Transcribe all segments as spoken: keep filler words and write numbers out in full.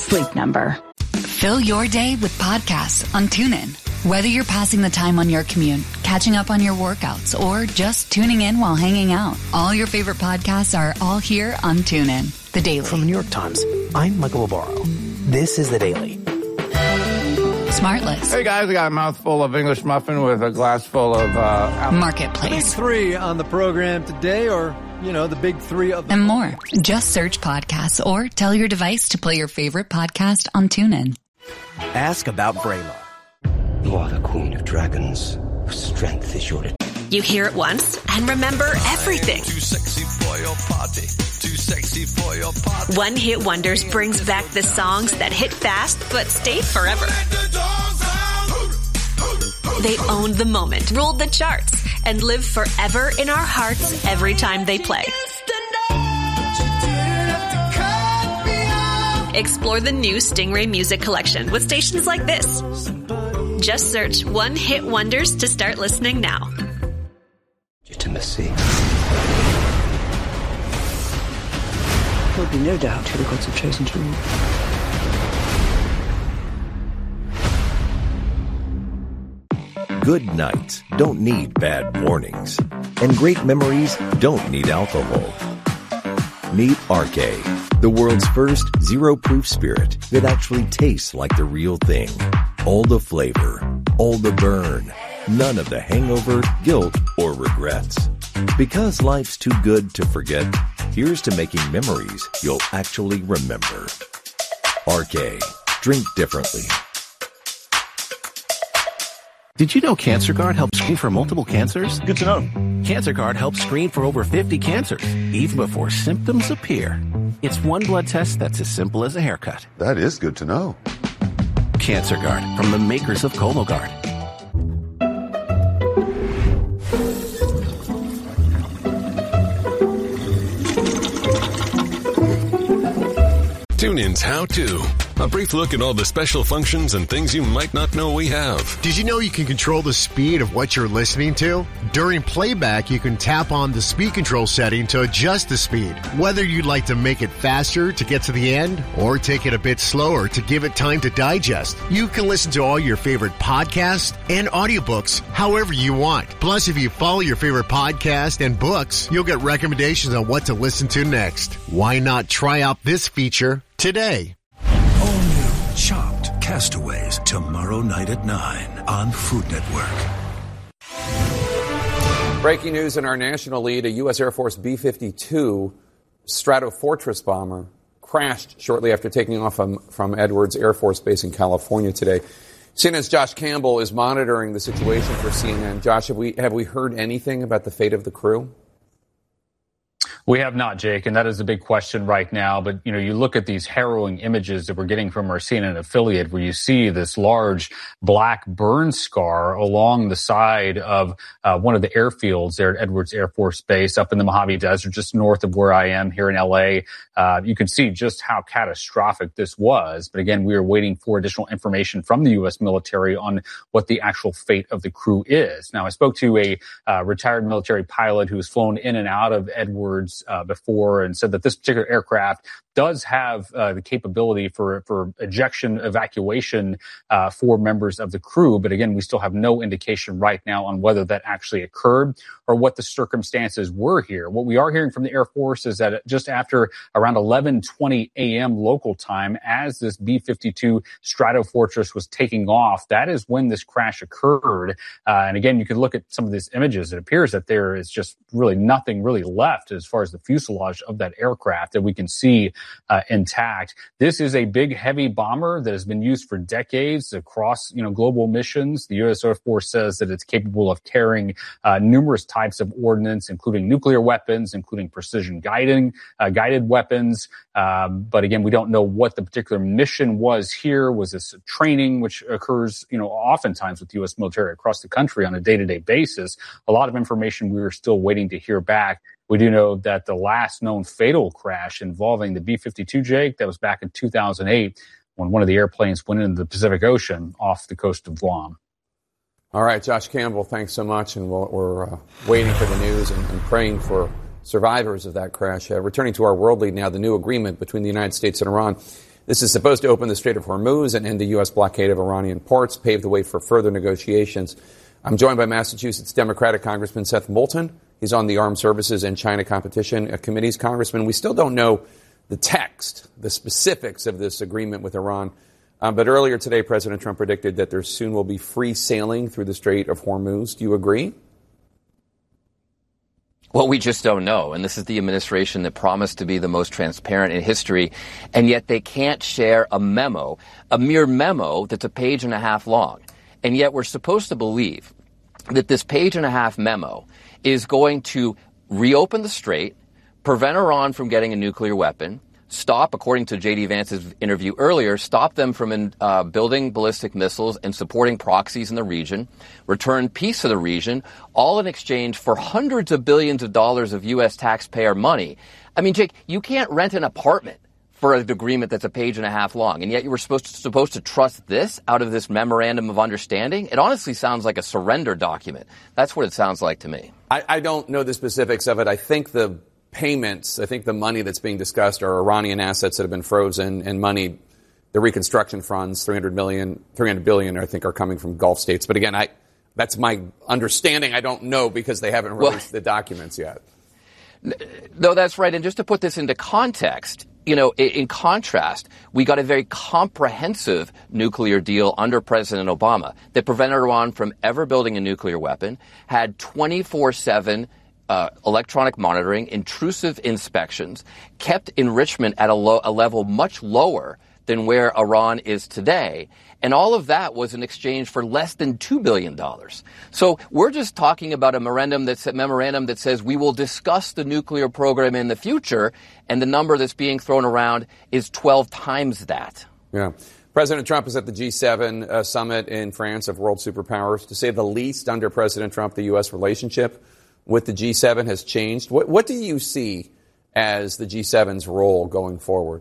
Sleep Number. Fill your day with podcasts on TuneIn. Whether you're passing the time on your commute, catching up on your workouts, or just tuning in while hanging out, all your favorite podcasts are all here on TuneIn. The Daily. From the New York Times, I'm Michael Obaro. This is The Daily. Smartless. Hey guys, I got a mouthful of English muffin with a glass full of uh, Marketplace. Big three on the program today, or, you know, the big three of the... And more. Just search podcasts or tell your device to play your favorite podcast on TuneIn. Ask about Vraylar. You are the queen of dragons. Strength is your... You hear it once and remember everything. Too sexy for your party. Too sexy for your party. One Hit Wonders brings back the songs that hit fast but stayed forever. They owned the moment, ruled the charts, and live forever in our hearts every time they play. Explore the new Stingray Music Collection with stations like this. Just search One Hit Wonders to start listening now. Legitimacy. There'll be no doubt who the gods have chosen to rule. Good nights don't need bad mornings, and great memories don't need alcohol. Meet R K, the world's first zero-proof spirit that actually tastes like the real thing. All the flavor, all the burn, none of the hangover, guilt, or regrets. Because life's too good to forget, here's to making memories you'll actually remember. R K, drink differently. Did you know CancerGuard helps screen for multiple cancers? Good to know. CancerGuard helps screen for over fifty cancers, even before symptoms appear. It's one blood test that's as simple as a haircut. That is good to know. CancerGuard, from the makers of Cologuard. TuneIn's How To. A brief look at all the special functions and things you might not know we have. Did you know you can control the speed of what you're listening to? During playback, you can tap on the speed control setting to adjust the speed. Whether you'd like to make it faster to get to the end or take it a bit slower to give it time to digest, you can listen to all your favorite podcasts and audiobooks however you want. Plus, if you follow your favorite podcast and books, you'll get recommendations on what to listen to next. Why not try out this feature today? All new Chopped Castaways, tomorrow night at nine on Food Network. Breaking news in our national lead, a U S Air Force B fifty-two Stratofortress bomber crashed shortly after taking off from, from Edwards Air Force Base in California today. C N N's Josh Campbell is monitoring the situation for C N N. Josh, have we, have we heard anything about the fate of the crew? We have not, Jake, and that is the big question right now. But, you know, you look at these harrowing images that we're getting from our C N N affiliate where you see this large black burn scar along the side of uh, one of the airfields there at Edwards Air Force Base up in the Mojave Desert, just north of where I am here in L A. Uh, you can see just how catastrophic this was. But again, we are waiting for additional information from the U S military on what the actual fate of the crew is. Now, I spoke to a uh, retired military pilot who's flown in and out of Edwards Uh, before and said that this particular aircraft does have uh, the capability for for ejection, evacuation uh, for members of the crew. But again, we still have no indication right now on whether that actually occurred or what the circumstances were here. What we are hearing from the Air Force is that just after around eleven twenty a.m. local time, as this B fifty-two Stratofortress was taking off, that is when this crash occurred. Uh, and again, you can look at some of these images. It appears that there is just really nothing really left as far as the fuselage of that aircraft that we can see uh, intact. This is a big, heavy bomber that has been used for decades across, you know, global missions. The U S Air Force says that it's capable of carrying uh, numerous types of ordnance, including nuclear weapons, including precision guiding, uh, guided weapons. Um, but again, we don't know what the particular mission was here. Was this training, which occurs, you know, oftentimes with the U S military across the country on a day-to-day basis? A lot of information we are still waiting to hear back. We do know that the last known fatal crash involving the B fifty-two, Jake, that was back in two thousand eight when one of the airplanes went into the Pacific Ocean off the coast of Guam. All right, Josh Campbell, thanks so much. And we'll, we're uh, waiting for the news and, and praying for survivors of that crash. Uh, returning to our world lead now, the new agreement between the United States and Iran This is supposed to open the Strait of Hormuz and end the U S blockade of Iranian ports, pave the way for further negotiations. I'm joined by Massachusetts Democratic Congressman Seth Moulton. He's on the Armed Services and China Competition Committees. Congressman, we still don't know the text, the specifics of this agreement with Iran. Um, but earlier today, President Trump predicted that there soon will be free sailing through the Strait of Hormuz. Do you agree? Well, we just don't know. And this is the administration that promised to be the most transparent in history. And yet they can't share a memo, a mere memo that's a page and a half long. And yet we're supposed to believe that this page and a half memo is going to reopen the strait, prevent Iran from getting a nuclear weapon, stop, according to J D. Vance's interview earlier, stop them from uh, building ballistic missiles and supporting proxies in the region, return peace to the region, all in exchange for hundreds of billions of dollars of U S taxpayer money. I mean, Jake, you can't rent an apartment for an agreement that's a page and a half long, and yet you were supposed to, supposed to trust this out of this memorandum of understanding? It honestly sounds like a surrender document. That's what it sounds like to me. I, I don't know the specifics of it. I think the payments, I think the money that's being discussed are Iranian assets that have been frozen, and money, the reconstruction funds, three hundred million, three hundred billion, I think, are coming from Gulf states. But again, I, that's my understanding. I don't know because they haven't released well, the documents yet. No, that's right. And just to put this into context, you know, in, in contrast, we got a very comprehensive nuclear deal under President Obama that prevented Iran from ever building a nuclear weapon, had twenty-four seven Uh, electronic monitoring, intrusive inspections, kept enrichment at a, low, a level much lower than where Iran is today. And all of that was in exchange for less than two billion dollars. So we're just talking about a memorandum that's a memorandum that says we will discuss the nuclear program in the future, and the number that's being thrown around is twelve times that. Yeah. President Trump is at the G seven uh, summit in France of world superpowers. To say the least, under President Trump, the U S relationship with the G seven has changed. What, what do you see as the G seven's role going forward?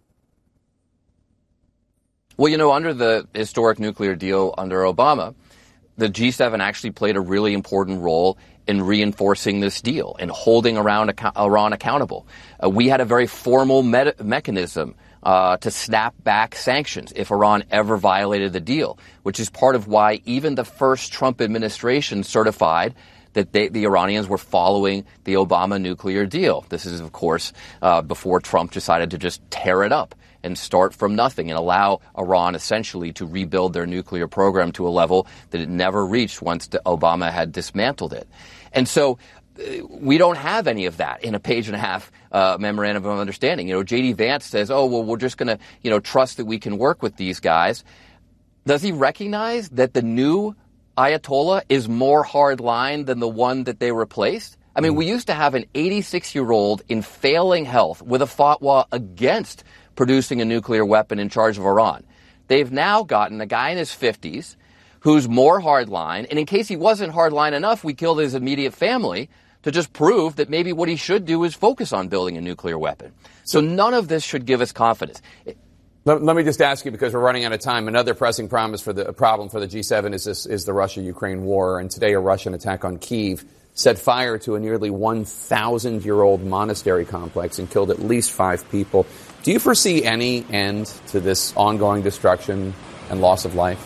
Well, you know, under the historic nuclear deal under Obama, the G seven actually played a really important role in reinforcing this deal and holding around Iran accountable. Uh, we had a very formal me- mechanism uh, to snap back sanctions if Iran ever violated the deal, which is part of why even the first Trump administration certified that they, the Iranians were following the Obama nuclear deal. This is, of course, uh, before Trump decided to just tear it up and start from nothing and allow Iran essentially to rebuild their nuclear program to a level that it never reached once the Obama had dismantled it. And so uh, we don't have any of that in a page and a half uh, memorandum of understanding. You know, J D. Vance says, oh, well, we're just going to, you know, trust that we can work with these guys. Does he recognize that the new Ayatollah is more hardline than the one that they replaced? I mean, we used to have an eighty-six-year-old in failing health with a fatwa against producing a nuclear weapon in charge of Iran. They've now gotten a guy in his fifties who's more hardline, and in case he wasn't hardline enough, we killed his immediate family to just prove that maybe what he should do is focus on building a nuclear weapon. So none of this should give us confidence. Let, let me just ask you, because we're running out of time, another pressing promise for the problem for the G seven is this is the Russia-Ukraine war. And today a Russian attack on Kyiv set fire to a nearly one thousand year old monastery complex and killed at least five people. Do you foresee any end to this ongoing destruction and loss of life?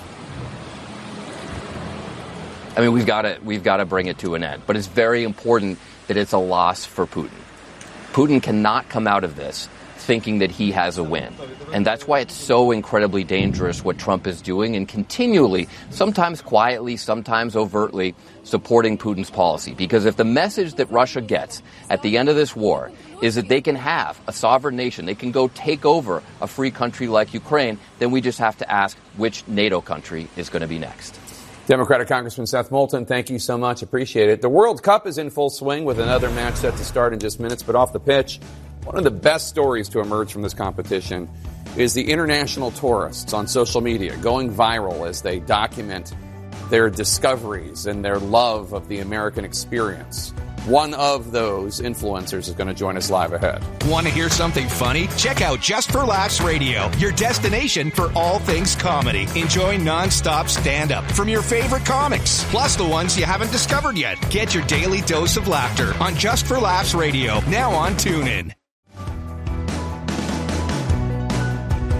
I mean, we've got to we've got to bring it to an end. But it's very important that it's a loss for Putin. Putin cannot come out of this thinking that he has a win. And that's why it's so incredibly dangerous what Trump is doing and continually, sometimes quietly, sometimes overtly, supporting Putin's policy. Because if the message that Russia gets at the end of this war is that they can have a sovereign nation, they can go take over a free country like Ukraine, then we just have to ask which NATO country is going to be next. Democratic Congressman Seth Moulton, thank you so much. Appreciate it. The World Cup is in full swing with another match set to start in just minutes, but off the pitch, one of the best stories to emerge from this competition is the international tourists on social media going viral as they document their discoveries and their love of the American experience. One of those influencers is going to join us live ahead. Want to hear something funny? Check out Just for Laughs Radio, your destination for all things comedy. Enjoy nonstop stand-up from your favorite comics, plus the ones you haven't discovered yet. Get your daily dose of laughter on Just for Laughs Radio, now on TuneIn.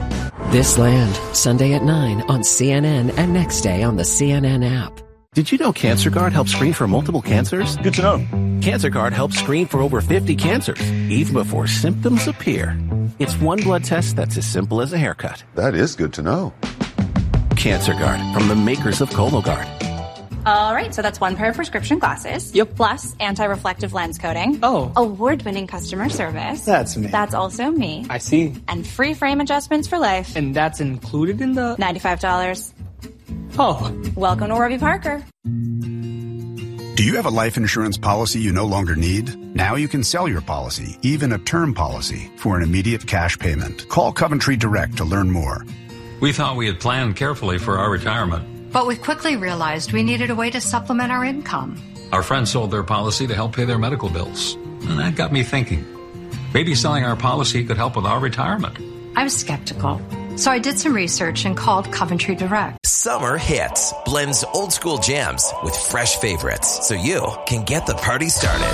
This Land, Sunday at nine on C N N and next day on the C N N app. Did you know Cancer Guard helps screen for multiple cancers? Good to know. Cancer Guard helps screen for over fifty cancers, even before symptoms appear. It's one blood test that's as simple as a haircut. That is good to know. Cancer Guard, from the makers of Cologuard. All right, so that's one pair of prescription glasses. Yep. Plus anti-reflective lens coating. Oh. Award-winning customer service. That's me. That's also me. I see. And free frame adjustments for life. And that's included in the... ninety-five dollars. Oh. Welcome to Warby Parker. Do you have a life insurance policy you no longer need? Now you can sell your policy, even a term policy, for an immediate cash payment. Call Coventry Direct to learn more. We thought we had planned carefully for our retirement. But we quickly realized we needed a way to supplement our income. Our friends sold their policy to help pay their medical bills. And that got me thinking. Maybe selling our policy could help with our retirement. I was skeptical. So I did some research and called Coventry Direct. Summer Hits blends old school jams with fresh favorites so you can get the party started.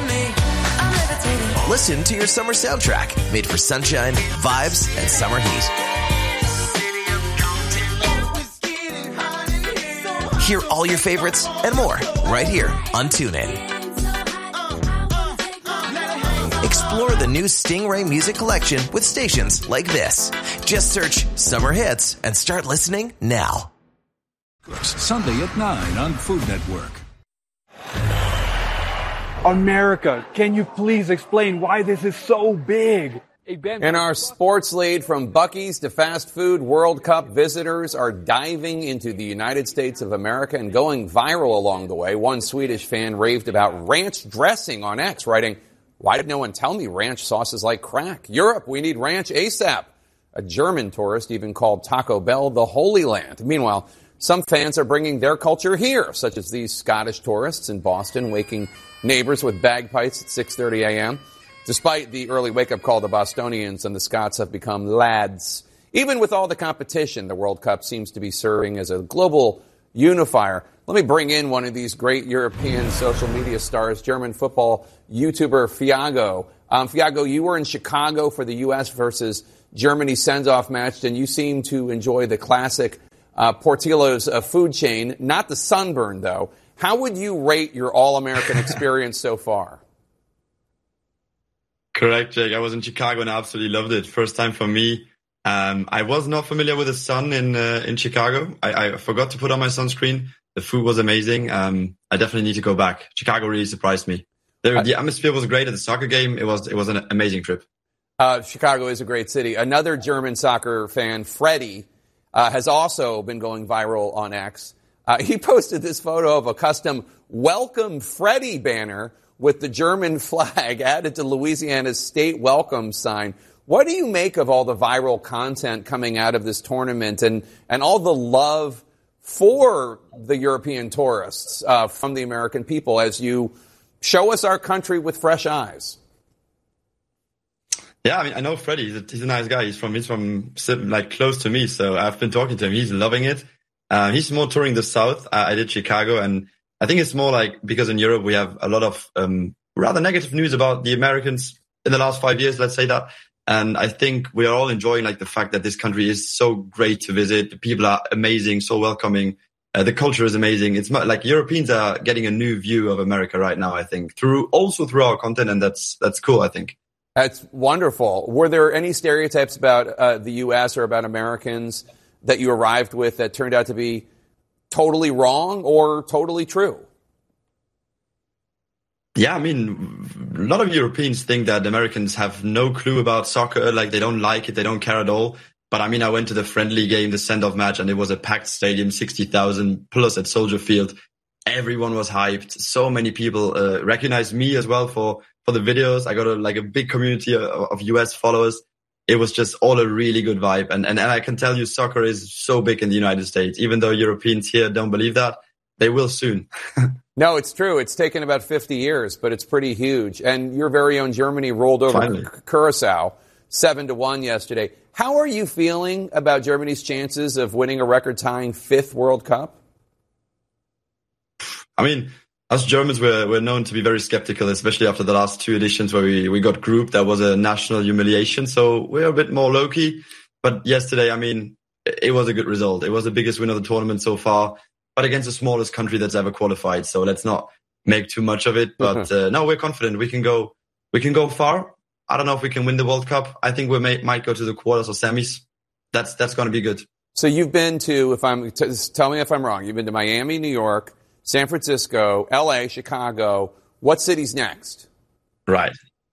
Listen to your summer soundtrack made for sunshine, vibes, and summer heat. Hear all your favorites and more right here on TuneIn. Explore the new Stingray Music Collection with stations like this. Just search Summer Hits and start listening now. Sunday at nine on Food Network. America, can you please explain why this is so big? In our sports lead, from Buc-ee's to fast food, World Cup visitors are diving into the United States of America and going viral along the way. One Swedish fan raved about ranch dressing on X, writing, "Why did no one tell me ranch sauce is like crack? Europe, we need ranch ASAP." A German tourist even called Taco Bell the Holy Land. Meanwhile, some fans are bringing their culture here, such as these Scottish tourists in Boston waking neighbors with bagpipes at six thirty a.m. Despite the early wake-up call, the Bostonians and the Scots have become lads. Even with all the competition, the World Cup seems to be serving as a global unifier. Let me bring in one of these great European social media stars, German football YouTuber Fiago. Um, Fiago, you were in Chicago for the U S versus Germany send-off match, and you seem to enjoy the classic uh, Portillo's uh, food chain, not the sunburn, though. How would you rate your all-American experience so far? Correct, Jake. I was in Chicago and I absolutely loved it. First time for me. Um, I was not familiar with the sun in uh, in Chicago. I, I forgot to put on my sunscreen. The food was amazing. Um, I definitely need to go back. Chicago really surprised me. The, the atmosphere was great at the soccer game. It was it was an amazing trip. Uh, Chicago is a great city. Another German soccer fan, Freddie, uh, has also been going viral on X. Uh, he posted this photo of a custom "Welcome Freddie" banner with the German flag added to Louisiana's state welcome sign. What do you make of all the viral content coming out of this tournament and, and all the love for the European tourists uh, from the American people as you show us our country with fresh eyes? Yeah, I mean, I know Freddie. He's a, he's a nice guy. He's from he's from like close to me, so I've been talking to him. He's loving it. Uh, he's more touring the South. I, I did Chicago, and I think it's more like because in Europe we have a lot of um, rather negative news about the Americans in the last five years, let's say that. And I think we are all enjoying like the fact that this country is so great to visit. The people are amazing, so welcoming. Uh, the culture is amazing. It's like Europeans are getting a new view of America right now, I think, through also through our content. And that's that's cool, I think. That's wonderful. Were there any stereotypes about uh, the U S or about Americans that you arrived with that turned out to be totally wrong or totally true? Yeah, I mean, a lot of Europeans think that Americans have no clue about soccer, like they don't like it, they don't care at all. But I mean, I went to the friendly game, the send-off match, and it was a packed stadium, sixty thousand plus at Soldier Field. Everyone was hyped. So many people uh, recognized me as well for, for the videos. I got a, like a big community of, of U S followers. It was just all a really good vibe. And, and, and I can tell you soccer is so big in the United States, even though Europeans here don't believe that. They will soon. No, it's true. It's taken about fifty years, but it's pretty huge. And your very own Germany rolled over Finally. Curacao seven to one yesterday. How are you feeling about Germany's chances of winning a record-tying fifth World Cup? I mean, us Germans were, were known to be very skeptical, especially after the last two editions where we, we got grouped. That was a national humiliation. So we're a bit more low-key. But yesterday, I mean, it was a good result. It was the biggest win of the tournament so far, but against the smallest country that's ever qualified. So let's not make too much of it. But mm-hmm. uh, no, we're confident. We can go, we can go far. I don't know if we can win the World Cup. I think we may, might go to the quarters or semis. That's, that's going to be good. So you've been to, if I'm, t- tell me if I'm wrong. You've been to Miami, New York, San Francisco, L A, Chicago. What city's next? Right.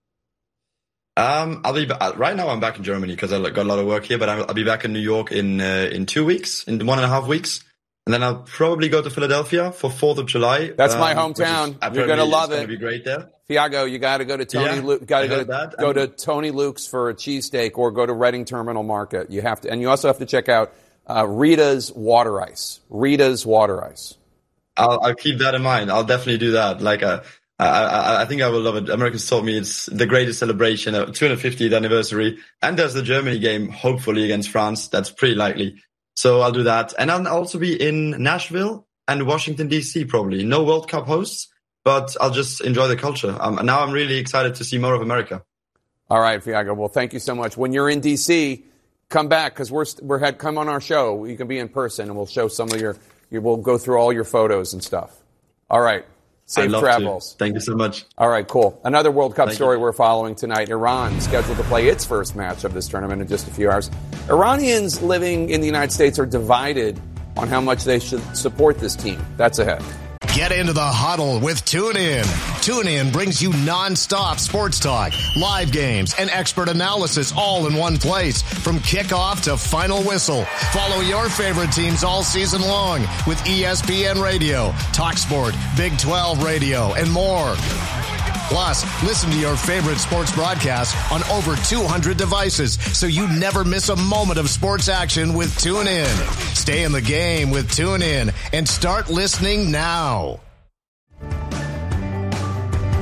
Um, I'll be right now. I'm back in Germany because I got a lot of work here, but I'll, I'll be back in New York in uh, in two weeks, in one and a half weeks, and then I'll probably go to Philadelphia for Fourth of July. That's um, my hometown. Is, You're gonna love it. It's gonna be great there. Fiago, you got to go to Tony. Yeah, Lu- got to go, that. go to Tony Luke's for a cheesesteak, or go to Reading Terminal Market. You have to, and you also have to check out uh, Rita's Water Ice. Rita's Water Ice. I'll, I'll keep that in mind. I'll definitely do that. Like a. I, I, I think I will love it. Americans told me it's the greatest celebration, a two hundred fiftieth anniversary. And there's the Germany game, hopefully against France. That's pretty likely. So I'll do that. And I'll also be in Nashville and Washington, D C probably. No World Cup hosts, but I'll just enjoy the culture. Um, now I'm really excited to see more of America. All right, Fiago. Well, thank you so much. When you're in D C, come back because we're, we're had, come on our show. You can be in person and we'll show some of your, you will go through all your photos and stuff. All right. Safe travels. To. Thank you so much. All right, cool. Another World Cup Thank story you. we're following tonight. Iran scheduled to play its first match of this tournament in just a few hours. Iranians living in the United States are divided on how much they should support this team. That's ahead. Get into the huddle with TuneIn. TuneIn brings you nonstop sports talk, live games, and expert analysis all in one place. From kickoff to final whistle, follow your favorite teams all season long with E S P N Radio, TalkSport, Big twelve Radio, and more. Plus, listen to your favorite sports broadcasts on over two hundred devices so you never miss a moment of sports action with TuneIn. Stay in the game with TuneIn and start listening now.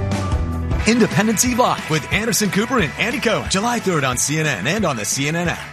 Independence Evoc with Anderson Cooper and Andy Cohen. July third on C N N and on the C N N app.